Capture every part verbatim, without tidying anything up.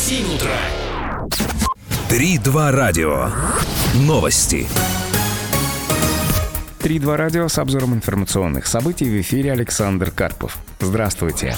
семь утра. Три-два радио. Новости. Три-два радио с обзором информационных событий. В эфире Александр Карпов. Здравствуйте.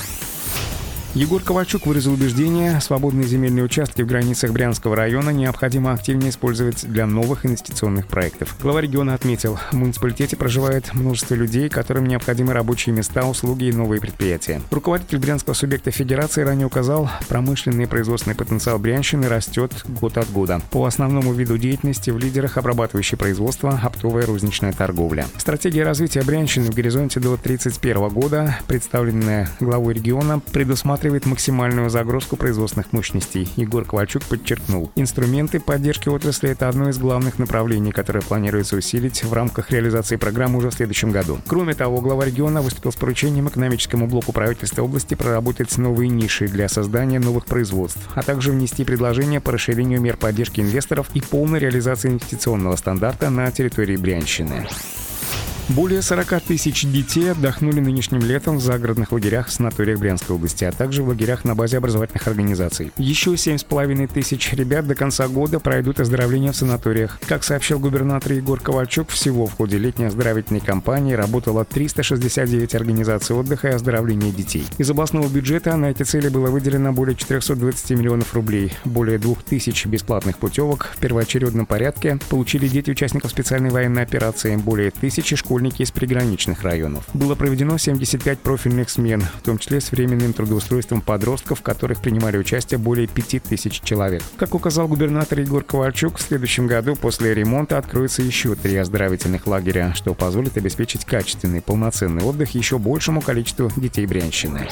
Егор Ковальчук выразил убеждение, свободные земельные участки в границах Брянского района необходимо активнее использовать для новых инвестиционных проектов. Глава региона отметил, в муниципалитете проживает множество людей, которым необходимы рабочие места, услуги и новые предприятия. Руководитель брянского субъекта федерации ранее указал, промышленный и производственный потенциал Брянщины растет год от года. По основному виду деятельности в лидерах обрабатывающее производство, оптовая розничная торговля. Стратегия развития Брянщины в горизонте до тридцать первого года, представленная главой региона, предусматривает максимальную загрузку производственных мощностей. Егор Ковальчук подчеркнул, инструменты поддержки отрасли – это одно из главных направлений, которое планируется усилить в рамках реализации программы уже в следующем году. Кроме того, глава региона выступил с поручением экономическому блоку правительства области проработать новые ниши для создания новых производств, а также внести предложения по расширению мер поддержки инвесторов и полной реализации инвестиционного стандарта на территории Брянщины. Более сорок тысяч детей отдохнули нынешним летом в загородных лагерях в санаториях Брянской области, а также в лагерях на базе образовательных организаций. Еще семь с половиной тысяч ребят до конца года пройдут оздоровление в санаториях. Как сообщил губернатор Егор Ковальчук, всего в ходе летней оздоровительной кампании работало триста шестьдесят девять организаций отдыха и оздоровления детей. Из областного бюджета на эти цели было выделено более четыреста двадцать миллионов рублей. Более двух тысяч бесплатных путевок в первоочередном порядке получили дети участников специальной военной операции, более тысячи школьников из приграничных районов. Было проведено семьдесят пять профильных смен, в том числе с временным трудоустройством подростков, в которых принимали участие более пяти тысяч человек. Как указал губернатор Егор Ковальчук, в следующем году после ремонта откроется еще три оздоровительных лагеря, что позволит обеспечить качественный, полноценный отдых еще большему количеству детей Брянщины.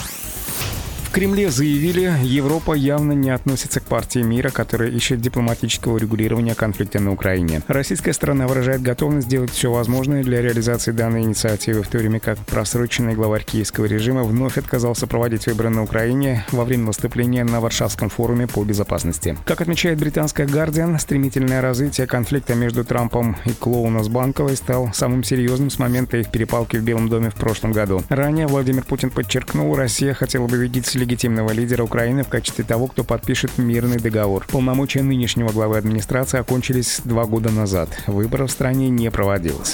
В Кремле заявили, Европа явно не относится к партии мира, которая ищет дипломатического урегулирования конфликта на Украине. Российская сторона выражает готовность сделать все возможное для реализации данной инициативы, в то время как просроченный главарь киевского режима вновь отказался проводить выборы на Украине во время выступления на Варшавском форуме по безопасности. Как отмечает британская «Гардиан», стремительное развитие конфликта между Трампом и клоуном с Банковой стал самым серьезным с момента их перепалки в Белом доме в прошлом году. Ранее Владимир Путин подчеркнул, Россия хотела бы видеть легитимного лидера Украины в качестве того, кто подпишет мирный договор. Полномочия нынешнего главы администрации окончились два года назад. Выборов в стране не проводилось.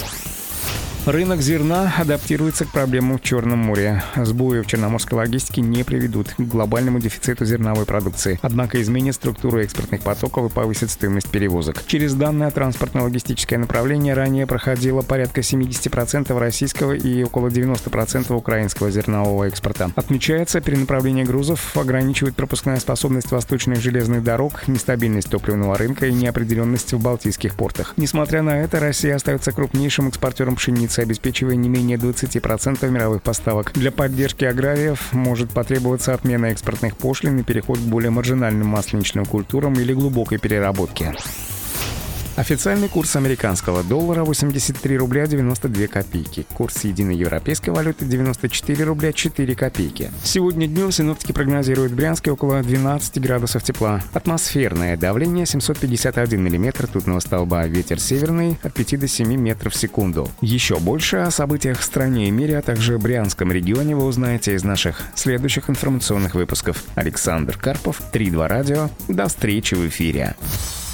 Рынок зерна адаптируется к проблемам в Черном море. Сбои в черноморской логистике не приведут к глобальному дефициту зерновой продукции, однако изменит структуру экспортных потоков и повысит стоимость перевозок. Через данное транспортно-логистическое направление ранее проходило порядка семьдесят процентов российского и около девяносто процентов украинского зернового экспорта. Отмечается, перенаправление грузов ограничивает пропускная способность восточных железных дорог, нестабильность топливного рынка и неопределенность в балтийских портах. Несмотря на это, Россия остается крупнейшим экспортером пшеницы, обеспечивая не менее двадцать процентов мировых поставок. Для поддержки аграриев может потребоваться отмена экспортных пошлин и переход к более маржинальным масленичным культурам или глубокой переработке. Официальный курс американского доллара восемьдесят три рубля девяносто две копейки. Курс единой европейской валюты девяносто четыре рубля четыре копейки. Сегодня днем синоптики прогнозируют в Брянске около двенадцати градусов тепла. Атмосферное давление семьсот пятьдесят один миллиметр ртутного столба. Ветер северный от пяти до семи метров в секунду. Еще больше о событиях в стране и мире, а также Брянском регионе вы узнаете из наших следующих информационных выпусков. Александр Карпов, Три-два радио. До встречи в эфире.